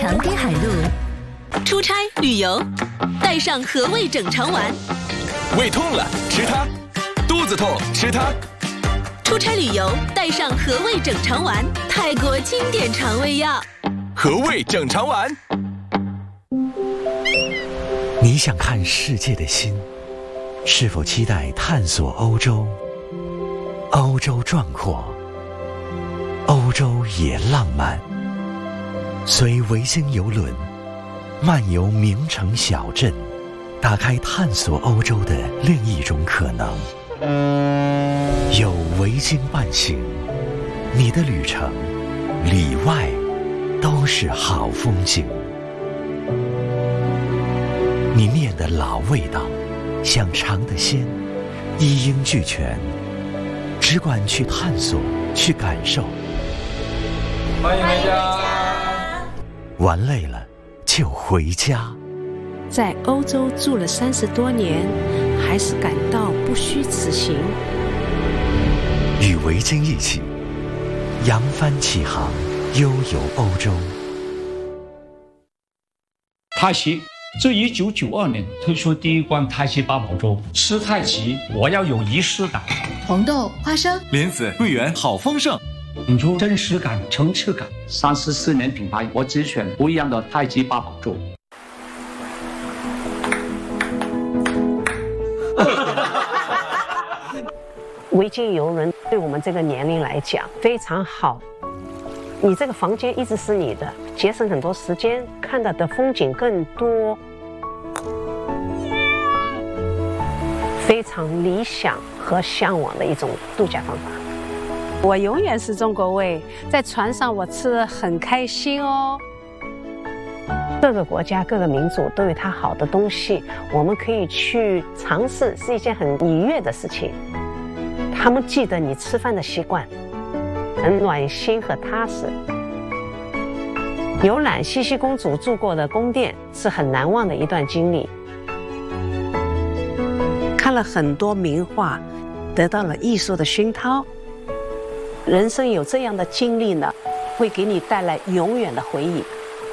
长滨海路。 出差旅游，带上和味整肠丸。 胃痛了吃它，肚子痛吃它。 出差旅游，带上和味整肠丸，泰国经典肠胃药。 和味整肠丸。 你想看世界的心，是否期待探索欧洲？欧洲壮阔，欧洲也浪漫。随维京邮轮漫游名城小镇，打开探索欧洲的另一种可能。有维京伴行，你的旅程里外都是好风景。你念的老味道，想尝的鲜，一应俱全。只管去探索，去感受。 欢迎回家。 玩累了就回家。 在欧洲住了30多年，还是感到不虚此行。 与维京一起扬帆起航，悠游欧洲。 泰西自1992年推出第一罐泰西八宝粥，吃太极我要有仪式感。 红豆、花生、 莲子、桂圆，好丰盛， 引出真实感、层次感。34年品牌，我只选不一样的太极八宝粥。 维京邮轮对我们这个年龄来讲非常好，你这个房间一直是你的，节省很多时间，看到的风景更多，非常理想和向往的一种度假方法。我永远是中国胃，在船上我吃得很开心哦。各个国家各个民族都有它好的东西，我们可以去尝试，是一件很愉悦的事情。他们记得你吃饭的习惯，很暖心和踏实。游览茜茜公主住过的宫殿是很难忘的一段经历。看了很多名画，得到了艺术的熏陶。人生有这样的经历呢，会给你带来永远的回忆。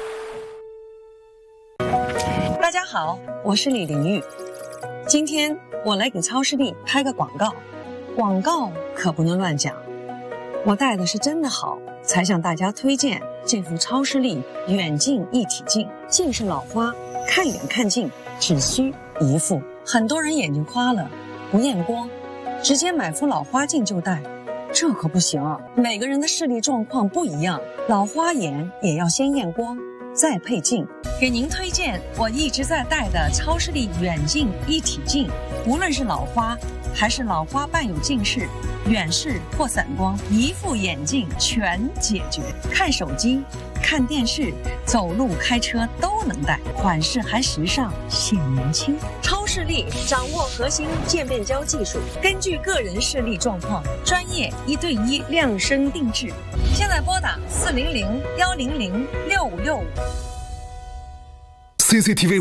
大家好，我是李玲玉。今天我来给超视力拍个广告，广告可不能乱讲。我带的是真的好，才向大家推荐这幅超视力远近一体镜。近视老花，看远看近只需一副。很多人眼睛花了，不验光，直接买副老花镜就戴，这可不行啊！每个人的视力状况不一样，老花眼也要先验光，再配镜。给您推荐我一直在戴的超视力远近一体镜，无论是老花还是老花伴有近视、远视或散光，一副眼镜全解决。看手机、看电视、走路、开车都能戴，款式还时尚，显年轻。超视力掌握核心渐变焦技术，根据个人视力状况，专业1对1量身定制。现在拨打400-100-6565。 CCTV